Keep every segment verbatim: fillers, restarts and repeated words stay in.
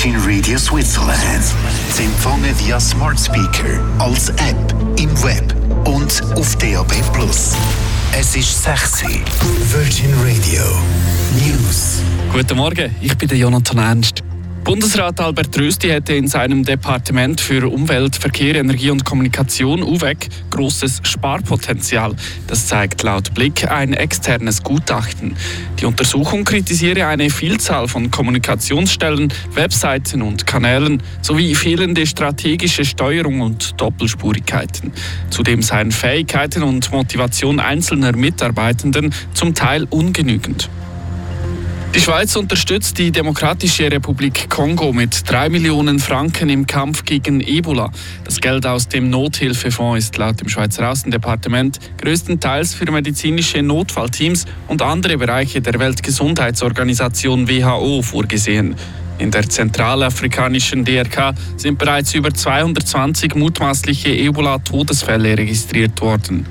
Virgin Radio Switzerland. Sie empfangen via Smart Speaker, als App, im Web und auf D A B plus. Es ist sechs Uhr. Virgin Radio News. Guten Morgen, ich bin der Jonathan Ernst. Bundesrat Albert Rösti hätte in seinem Departement für Umwelt, Verkehr, Energie und Kommunikation U V E C grosses Sparpotenzial. Das zeigt laut Blick ein externes Gutachten. Die Untersuchung kritisiere eine Vielzahl von Kommunikationsstellen, Webseiten und Kanälen sowie fehlende strategische Steuerung und Doppelspurigkeiten. Zudem seien Fähigkeiten und Motivation einzelner Mitarbeitenden zum Teil ungenügend. Die Schweiz unterstützt die Demokratische Republik Kongo mit drei Millionen Franken im Kampf gegen Ebola. Das Geld aus dem Nothilfefonds ist laut dem Schweizer Aussendepartement größtenteils für medizinische Notfallteams und andere Bereiche der Weltgesundheitsorganisation W H O vorgesehen. In der zentralafrikanischen D R K sind bereits über zweihundertzwanzig mutmaßliche Ebola-Todesfälle registriert worden.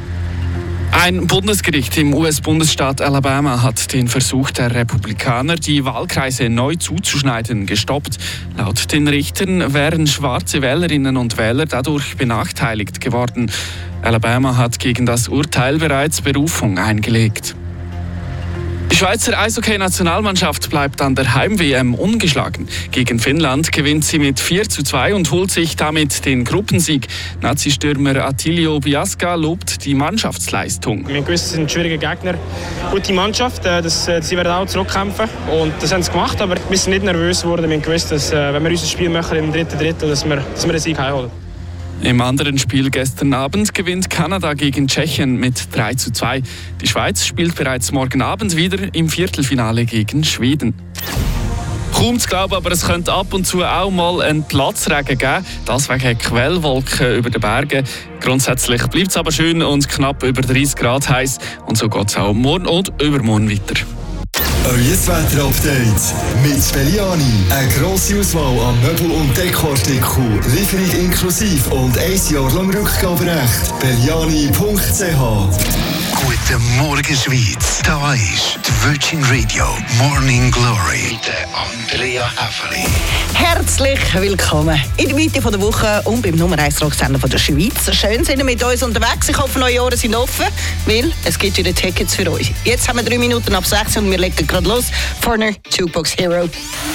Ein Bundesgericht im U S-Bundesstaat Alabama hat den Versuch der Republikaner, die Wahlkreise neu zuzuschneiden, gestoppt. Laut den Richtern wären schwarze Wählerinnen und Wähler dadurch benachteiligt geworden. Alabama hat gegen das Urteil bereits Berufung eingelegt. Die Schweizer Eishockey-Nationalmannschaft bleibt an der Heim-W M ungeschlagen. Gegen Finnland gewinnt sie mit vier zu zwei und holt sich damit den Gruppensieg. Nazi-Stürmer Attilio Biasca lobt die Mannschaftsleistung. Wir wissen, es sind schwierige Gegner, gute Mannschaft, das, sie werden auch zurückkämpfen und das haben sie gemacht, aber wir sind nicht nervös geworden. Wir wissen, dass wenn wir unser Spiel machen im dritten Drittel, dass wir, dass wir den Sieg heimholen. Im anderen Spiel gestern Abend gewinnt Kanada gegen Tschechien mit drei zu zwei. Die Schweiz spielt bereits morgen Abend wieder im Viertelfinale gegen Schweden. Kaum zu glauben, aber es könnte ab und zu auch mal einen Platzregen geben. Das wegen Quellwolken über den Bergen. Grundsätzlich bleibt es aber schön und knapp über dreißig Grad heiß. Und so geht es auch morgen und übermorgen weiter. Euer Wetter-Update mit Belliani. Eine grosse Auswahl an Möbel- und Dekoartikeln. Lieferung inklusive und ein Jahr lang Rückgaberecht. Belliani punkt c h. Guten Morgen, Schweiz. Da ist die Virgin Radio Morning Glory mit Andrea Häfeli. Herzlich willkommen in der Mitte der Woche und beim Nummer eins Rocksender der Schweiz. Schön sind ihr mit uns unterwegs. Ich hoffe, neue Jahre sind offen, weil es gibt wieder Tickets für euch. Jetzt haben wir drei Minuten ab sechs und wir legen gerade los. Foreigner, Jukebox Hero.